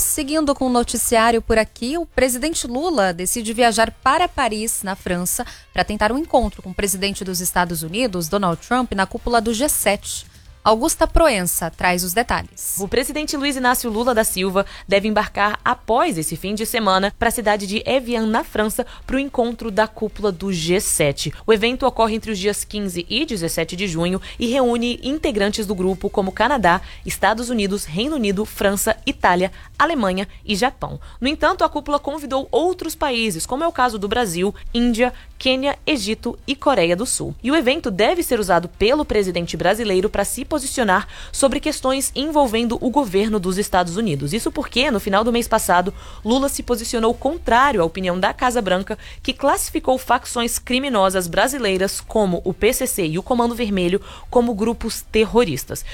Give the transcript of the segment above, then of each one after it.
seguindo com o noticiário por aqui, o presidente Lula decide viajar para Paris, na França, para tentar um encontro com o presidente dos Estados Unidos, Donald Trump, na cúpula do G7. Augusta Proença traz os detalhes. O presidente Luiz Inácio Lula da Silva deve embarcar após esse fim de semana para a cidade de Evian, na França, para o encontro da cúpula do G7. O evento ocorre entre os dias 15 e 17 de junho e reúne integrantes do grupo como Canadá, Estados Unidos, Reino Unido, França, Itália, Alemanha e Japão. No entanto, a cúpula convidou outros países, como é o caso do Brasil, Índia, Quênia, Egito e Coreia do Sul. E o evento deve ser usado pelo presidente brasileiro para se posicionar sobre questões envolvendo o governo dos Estados Unidos. Isso porque, no final do mês passado, Lula se posicionou contrário à opinião da Casa Branca, que classificou facções criminosas brasileiras como o PCC e o Comando Vermelho como grupos terroristas.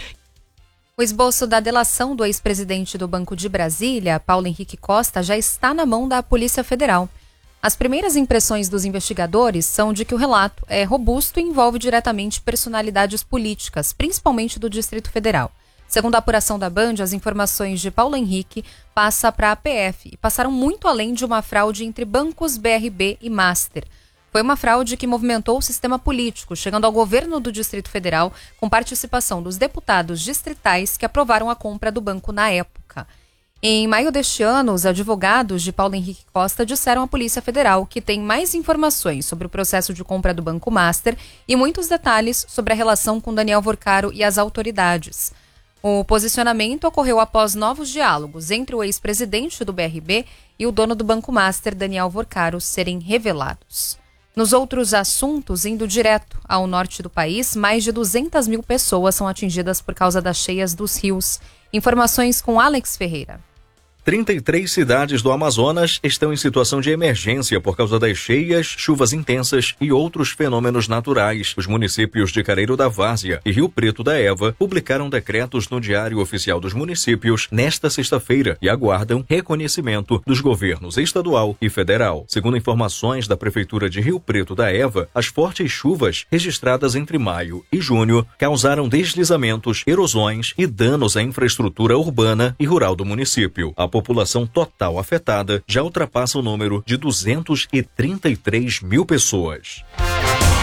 O esboço da delação do ex-presidente do Banco de Brasília, Paulo Henrique Costa, já está na mão da Polícia Federal. As primeiras impressões dos investigadores são de que o relato é robusto e envolve diretamente personalidades políticas, principalmente do Distrito Federal. Segundo a apuração da Band, as informações de Paulo Henrique passam para a PF e passaram muito além de uma fraude entre bancos BRB e Master. Foi uma fraude que movimentou o sistema político, chegando ao governo do Distrito Federal, com participação dos deputados distritais que aprovaram a compra do banco na época. Em maio deste ano, os advogados de Paulo Henrique Costa disseram à Polícia Federal que tem mais informações sobre o processo de compra do Banco Master e muitos detalhes sobre a relação com Daniel Vorcaro e as autoridades. O posicionamento ocorreu após novos diálogos entre o ex-presidente do BRB e o dono do Banco Master, Daniel Vorcaro, serem revelados. Nos outros assuntos, indo direto ao norte do país, mais de 200 mil pessoas são atingidas por causa das cheias dos rios. Informações com Alex Ferreira. 33 cidades do Amazonas estão em situação de emergência por causa das cheias, chuvas intensas e outros fenômenos naturais. Os municípios de Careiro da Várzea e Rio Preto da Eva publicaram decretos no Diário Oficial dos Municípios nesta sexta-feira e aguardam reconhecimento dos governos estadual e federal. Segundo informações da Prefeitura de Rio Preto da Eva, as fortes chuvas registradas entre maio e junho causaram deslizamentos, erosões e danos à infraestrutura urbana e rural do município. A população total afetada já ultrapassa o número de 233 mil pessoas.